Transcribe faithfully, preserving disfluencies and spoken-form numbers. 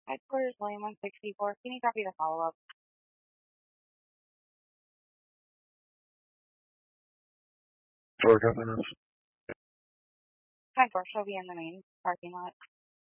Headquarters, Lane one sixty-four. Can you copy the follow-up? For governors. Hi, George. She'll be in the main parking lot.